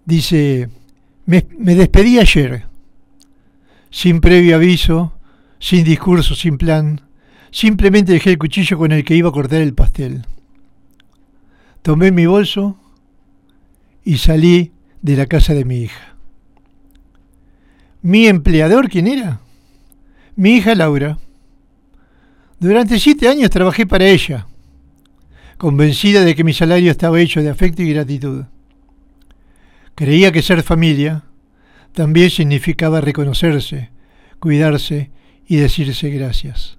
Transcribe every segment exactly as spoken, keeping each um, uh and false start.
Dice, me, me despedí ayer, sin previo aviso, sin discurso, sin plan. Simplemente dejé el cuchillo con el que iba a cortar el pastel. Tomé mi bolso y salí de la casa de mi hija. ¿Mi empleador quién era? Mi hija Laura. Durante siete años trabajé para ella, convencida de que mi salario estaba hecho de afecto y gratitud. Creía que ser familia también significaba reconocerse, cuidarse y decirse gracias.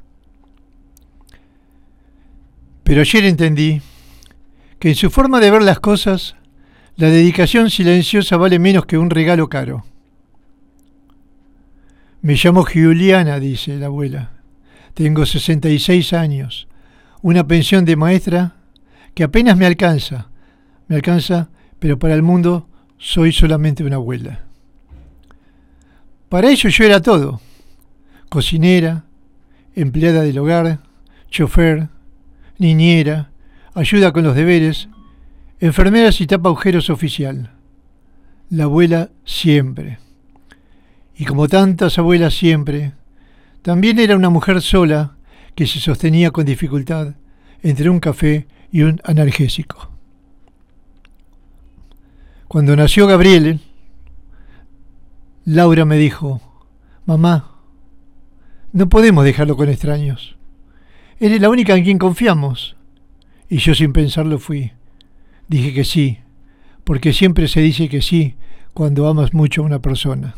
Pero ayer entendí que en su forma de ver las cosas, la dedicación silenciosa vale menos que un regalo caro. Me llamo Juliana, dice la abuela. Tengo sesenta y seis años, una pensión de maestra que apenas me alcanza. Me alcanza, pero para el mundo soy solamente una abuela. Para ello yo era todo. Cocinera, empleada del hogar, chofer, niñera, ayuda con los deberes, enfermera si tapa agujeros oficial. La abuela siempre. Y como tantas abuelas siempre, también era una mujer sola que se sostenía con dificultad entre un café y un analgésico. Cuando nació Gabriel, Laura me dijo, mamá, no podemos dejarlo con extraños. Eres la única en quien confiamos. Y yo sin pensarlo fui. Dije que sí, porque siempre se dice que sí cuando amas mucho a una persona.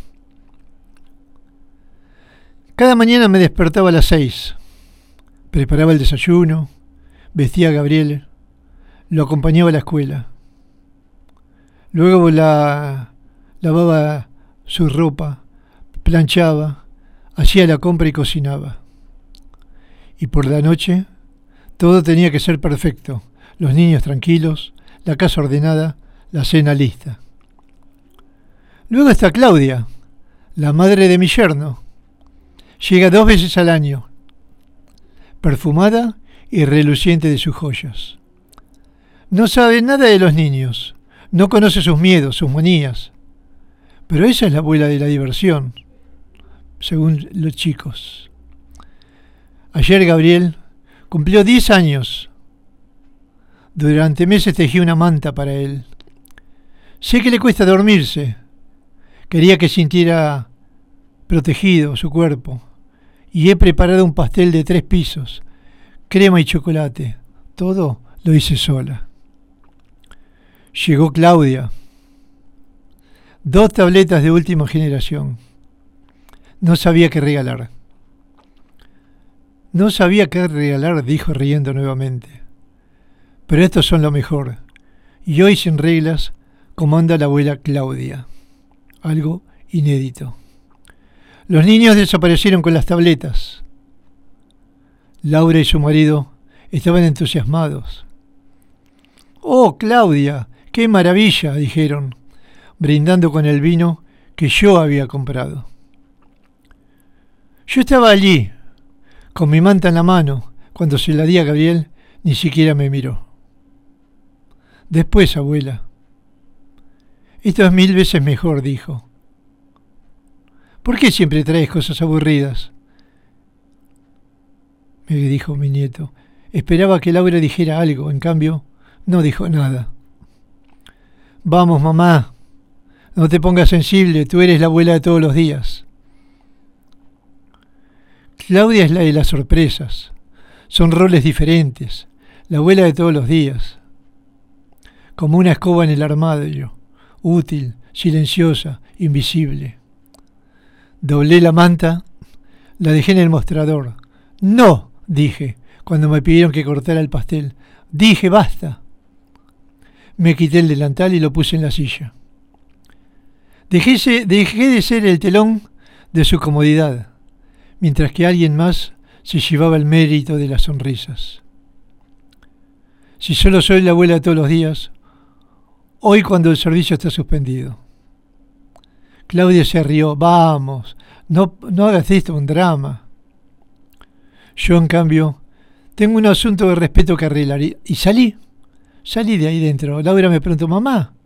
Cada mañana me despertaba a las seis. Preparaba el desayuno, vestía a Gabriel, lo acompañaba a la escuela. Luego la lavaba su ropa, planchaba, hacía la compra y cocinaba. Y por la noche todo tenía que ser perfecto. Los niños tranquilos, la casa ordenada, la cena lista. Luego está Claudia, la madre de mi yerno. Llega dos veces al año, perfumada y reluciente de sus joyas. No sabe nada de los niños, no conoce sus miedos, sus manías. Pero esa es la abuela de la diversión, según los chicos. Ayer Gabriel cumplió diez años. Durante meses tejí una manta para él. Sé que le cuesta dormirse. Quería que sintiera protegido su cuerpo. Y he preparado un pastel de tres pisos, crema y chocolate. Todo lo hice sola. Llegó Claudia. Dos tabletas de última generación. No sabía qué regalar. No sabía qué regalar, dijo riendo nuevamente. Pero estos son lo mejor. Y hoy sin reglas comanda la abuela Claudia. Algo inédito. Los niños desaparecieron con las tabletas. Laura y su marido estaban entusiasmados. ¡Oh, Claudia! ¡Qué maravilla!, dijeron, brindando con el vino que yo había comprado. Yo estaba allí, con mi manta en la mano, cuando se la di a Gabriel, ni siquiera me miró. Después, abuela. Esto es mil veces mejor, dijo. ¿Por qué siempre traes cosas aburridas?, me dijo mi nieto. Esperaba que Laura dijera algo, en cambio, no dijo nada. Vamos, mamá, no te pongas sensible, tú eres la abuela de todos los días. Claudia es la de las sorpresas. Son roles diferentes. La abuela de todos los días. Como una escoba en el armario. Útil, silenciosa, invisible. Doblé la manta, la dejé en el mostrador. ¡No!, dije, cuando me pidieron que cortara el pastel. Dije, basta. Me quité el delantal y lo puse en la silla. Dejé, dejé de ser el telón de su comodidad, mientras que alguien más se llevaba el mérito de las sonrisas. Si solo soy la abuela de todos los días, hoy cuando el servicio está suspendido. Claudia se rió. Vamos, no, no hagas esto un drama. Yo, en cambio, tengo un asunto de respeto que arreglar. Y, y salí, salí de ahí dentro. Laura me preguntó, mamá,